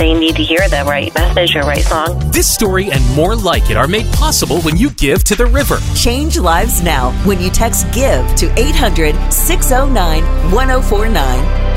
they need to hear the right message or right song. This story and more like it are made possible when you give to the river. Change lives now when you text GIVE to 800-609-1049.